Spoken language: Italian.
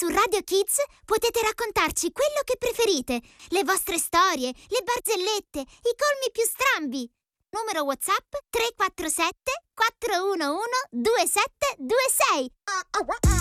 su Radio Kids potete raccontarci quello che preferite, le vostre storie, le barzellette, i colmi più strambi. Numero WhatsApp 347 411 2726.